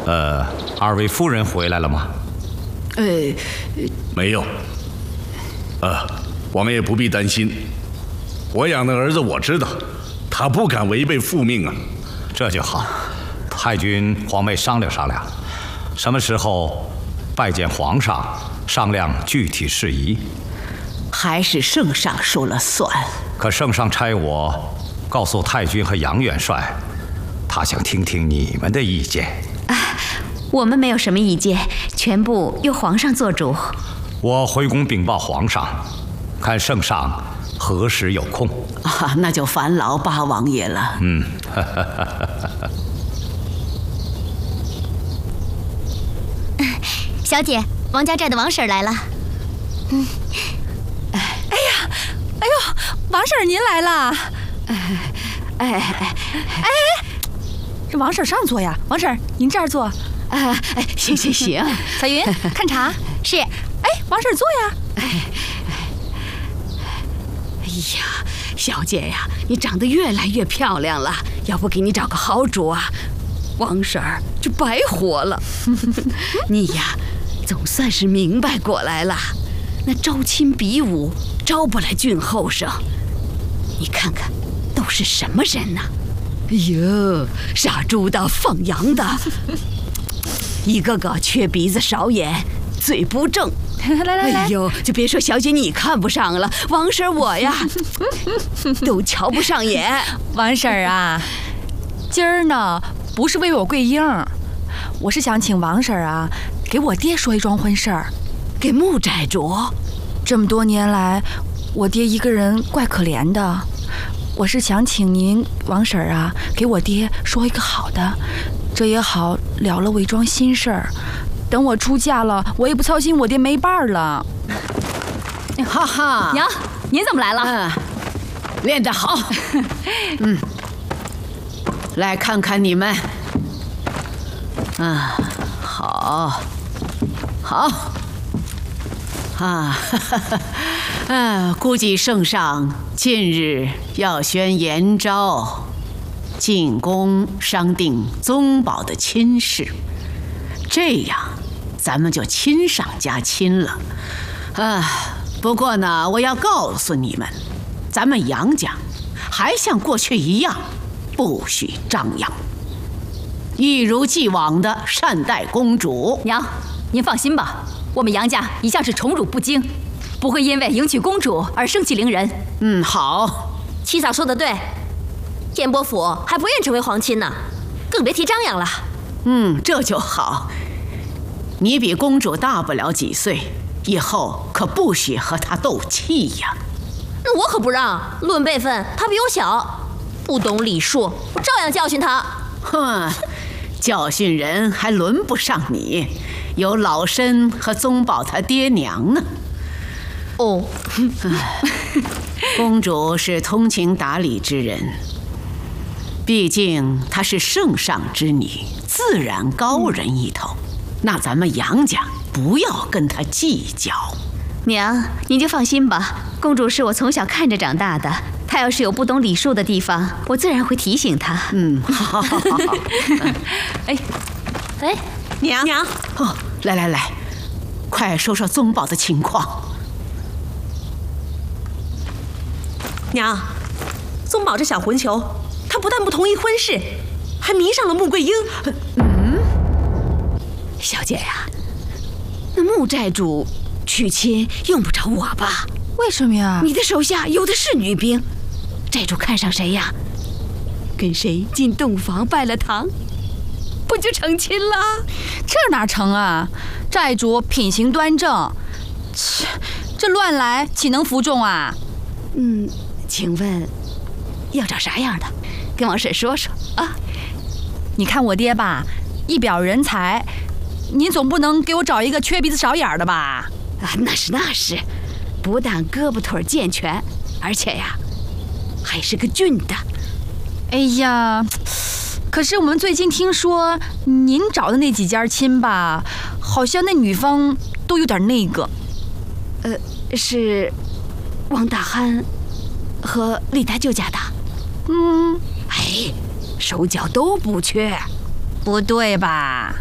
二位夫人回来了吗？ 没有。我们也不必担心。我养的儿子我知道，他不敢违背父命啊。 这就好。太君、皇妹商量商量，什么时候拜见皇上，商量具体事宜。 还是圣上说了算。 可圣上差我告诉太君和杨元帅，他想听听你们的意见。 我们没有什么意见，全部由皇上做主。 我回宫禀报皇上，看圣上何时有空。 那就烦劳八王爷了。 小姐，王家寨的王婶来了。 哎呦，王婶您来了。这王婶上座呀，王婶您这儿坐。 行。 彩云，看茶。 是。 王婶坐呀。 哎呀，小姐呀，你长得越来越漂亮了，要不给你找个好主啊，王婶儿就白活了。你呀，总算是明白过来了。那招亲比武招不来俊后生，你看看都是什么人呐？哎呦，杀猪的、放羊的，一个个缺鼻子少眼，嘴不正。 来， 哎呦，就别说小姐你看不上了，王婶我呀都瞧不上眼。 王婶啊，今儿呢不是为我跪应，我是想请王婶啊给我爹说一桩婚事儿。 给穆寨主， 这么多年来，我爹一个人怪可怜的，我是想请您王婶啊给我爹说一个好的，这也好了了我一桩心事儿。等我出嫁了，我也不操心我爹没伴儿了。 哈哈， 娘，您怎么来了？ 练得好。来看看你们。好。估计圣上近日要宣延诏，进宫商定宗保的亲事，这样咱们就亲上加亲了。不过呢，我要告诉你们，咱们杨家还像过去一样，不许张扬，一如既往的善待公主。 娘，您放心吧，我们杨家一向是宠辱不惊，不会因为迎娶公主而盛气凌人。 好。 七嫂说的对，燕伯府还不愿成为皇亲呢，更别提张扬了。 这就好。你比公主大不了几岁，以后可不许和她斗气呀。 那我可不让，论辈分她比我小，不懂礼数，我照样教训她。 教训人还轮不上你，有老身和宗保他爹娘呢。公主是通情达理之人，毕竟她是圣上之女，自然高人一头。那咱们杨家不要跟她计较。 娘，您就放心吧，公主是我从小看着长大的，她要是有不懂礼数的地方，我自然会提醒她。 好。 娘， 来，快说说宗保的情况。 娘，宗保这小混球，他不但不同意婚事，还迷上了穆桂英。 小姐呀，那穆寨主娶亲用不着我吧？ 为什么呀？ 你的手下有的是女兵，寨主看上谁呀？跟谁进洞房拜了堂，不就成亲了？ 这哪成啊？寨主品行端正，这乱来岂能服众啊？ 请问要找啥样的？跟王婶说说啊。 你看我爹吧，一表人才，您总不能给我找一个缺鼻子少眼的吧？ 那是，不但胳膊腿健全，而且呀，还是个俊的。 哎呀，可是我们最近听说您找的那几家亲吧，好像那女方都有点那个。 是王大憨和李大舅家的。手脚都不缺。 不对吧？